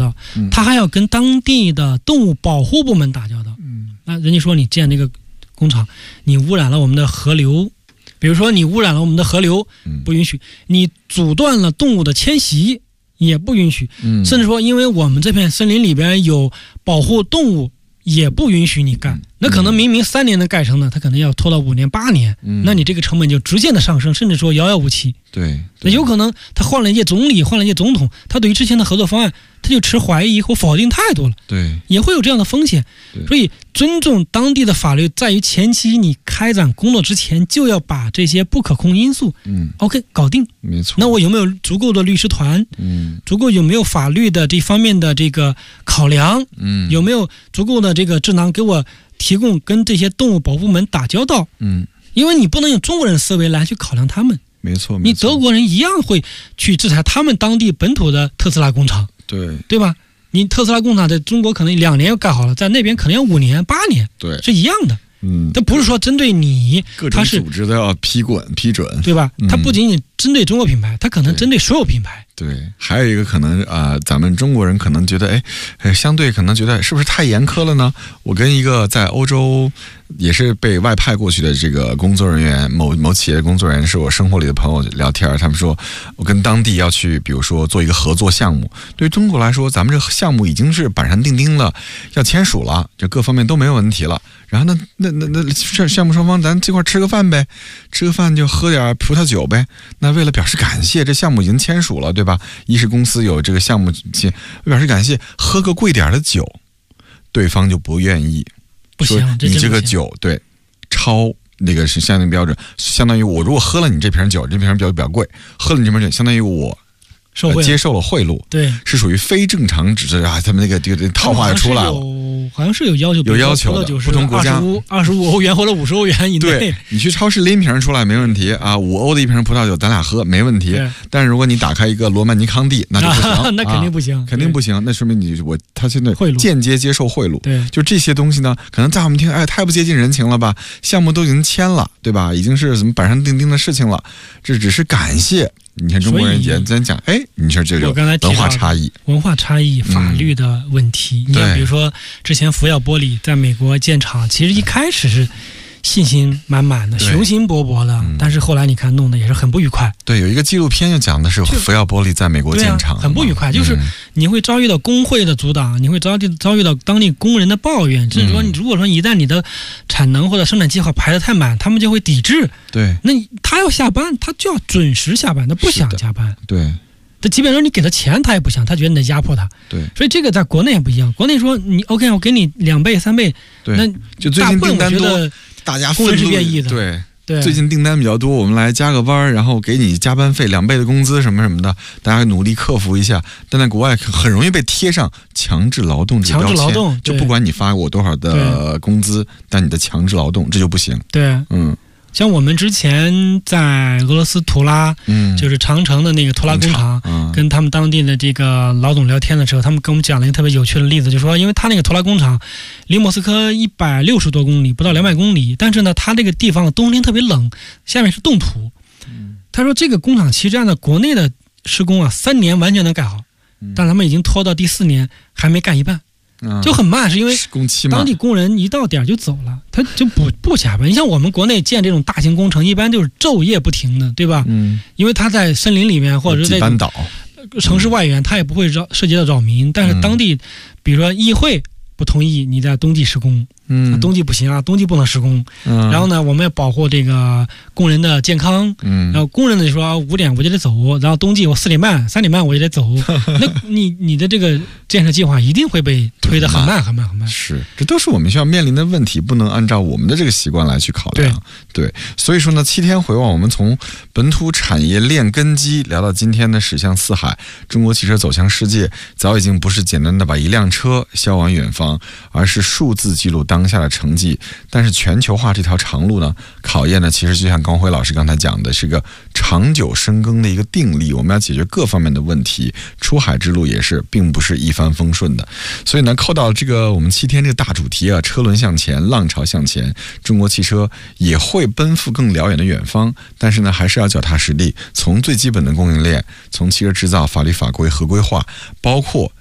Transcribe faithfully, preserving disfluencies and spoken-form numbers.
道， 嗯、 他还要跟当地的动物保护部门打交道。 嗯， 那人家说你建那个工厂，你污染了我们的河流，比如说你污染了我们的河流，不允许；你阻断了动物的迁徙，也不允许。 嗯， 甚至说，因为我们这片森林里边有保护动物，也不允许你干。那可能明明三年能盖成的，它可能要拖到五年八年。嗯，那你这个成本就直线的上升，甚至说遥遥无期。 对， 那有可能他换了一届总理，换了一届总统，他对于之前的合作方案，他就持怀疑或否定态度了。 对， 也会有这样的风险。所以尊重当地的法律，在于前期你开展工作之前，就要把这些不可控因素，嗯 ，OK 搞定。 没错。 那我有没有足够的律师团？嗯，足够有没有法律的这方面的这个考量？嗯，有没有足够的这个智囊给我提供跟这些动物保护部门打交道？嗯，因为你不能用中国人思维来去考量他们。 没错， 你德国人一样会去制裁他们当地本土的特斯拉工厂， 对对吧？你特斯拉工厂在中国可能两年盖好了，在那边可能要五年、八年， 对， 是一样的。 嗯， 它不是说针对你， 各种组织都要批滚批准， 对吧？它不仅仅针对中国品牌，它可能针对所有品牌。 对，还有一个可能啊、呃，咱们中国人可能觉得，哎，哎，相对可能觉得是不是太严苛了呢？我跟一个在欧洲也是被外派过去的这个工作人员，某某企业的工作人员，是我生活里的朋友聊天，他们说，我跟当地要去，比如说做一个合作项目，对于中国来说，咱们这个项目已经是板上钉钉了，要签署了，这各方面都没有问题了。然后呢，那那那那项目双方，咱这块吃个饭呗，吃个饭就喝点葡萄酒呗。那为了表示感谢，这项目已经签署了，对吧？一是公司有这个项目签，表示感谢，喝个贵点的酒，对方就不愿意。 不行， 说你这个酒对超那个是相应标准，相当于我如果喝了你这瓶酒，这瓶酒比较贵，喝了你这瓶酒，相当于我。 受贿、呃、 接受了贿赂，对，是属于非正常指示啊！他们那个这个套话出来了， 好像是有要求， 有要求的，不同国家二十五欧元或者五十欧元以内。 对，你去超市拎瓶出来没问题啊，五欧的一瓶葡萄酒咱俩喝没问题。但是如果你打开一个罗曼尼康帝，那就不行，啊、 那肯定不行， 啊、肯定不行。那说明你我他现在贿赂间接接受贿赂， 对， 就这些东西呢，可能在我们听，哎，太不接近人情了吧？项目都已经签了，对吧？已经是怎么板上钉钉的事情了，这只是感谢。你看中国人也咱讲，哎，你说这个文化差异、 文化差异、法律的问题。嗯、你看，比如说之前福耀玻璃在美国建厂，其实一开始是信心满满的、雄心勃勃的，嗯、但是后来你看弄得也是很不愉快。 对，有一个纪录片就讲的是福耀玻璃在美国建厂， 啊、很不愉快，就是你会遭遇到工会的阻挡，你会遭遇遭遇到当地工人的抱怨，甚至说你如果说一旦你的产能或者生产计划排得太满，他们就会抵制。 对， 那他要下班，他就要准时下班，他不想加班。 对， 他即便说你给他钱，他也不想，他觉得你在压迫他。 对， 所以这个在国内也不一样。国内说你 OK， 我给你两倍、三倍， 对， 那就最近订单多，大家工人是愿意的。 对。 对， 最近订单比较多，我们来加个班，然后给你加班费两倍的工资什么什么的，大家努力克服一下。但在国外很容易被贴上强制劳动这个标签， 强制劳动， 就不管你发我多少的工资，但你的强制劳动这就不行。 对， 嗯。 像我们之前在俄罗斯图拉，嗯，就是长城的那个图拉工厂，嗯，跟他们当地的这个老总聊天的时候，他们跟我们讲了一个特别有趣的例子，就是说，因为他那个图拉工厂离莫斯科一百六十多公里，不到两百公里，但是呢，他这个地方冬天特别冷，下面是冻土。嗯，他说这个工厂其实按照国内的施工啊，三年完全能盖好，但他们已经拖到第四年还没干一半。就很慢，是因为当地工人一到点就走了，他就不不加班。你像我们国内建这种大型工程，一般就是昼夜不停的，对吧？嗯，因为他在森林里面或者是在城市外缘，他也不会扰涉及到扰民。但是当地，比如说议会不同意你在冬季施工，嗯，冬季不行啊，冬季不能施工。嗯，然后呢，我们要保护这个工人的健康。嗯，然后工人呢就说五点我就得走，然后冬季我四点半、三点半我就得走。那你你的这个建设计划一定会被推得很慢很慢很慢。 是，这都是我们需要面临的问题，不能按照我们的这个习惯来去考量。对，对，所以说呢，七天回望，我们从本土产业链根基聊到今天的驶向四海，中国汽车走向世界，早已经不是简单的把一辆车销往远方，而是数字记录当下的成绩。但是全球化这条长路呢，考验呢，其实就像高辉老师刚才讲的，是个长久深耕的一个定力。我们要解决各方面的问题，出海之路也是并不是一帆风顺的。所以呢，扣到这个我们七天这个大主题啊，车轮向前，浪潮向前，中国汽车也会奔赴更辽远的远方。但是呢，还是要脚踏实地，从最基本的供应链，从汽车制造法律法规合规化，包括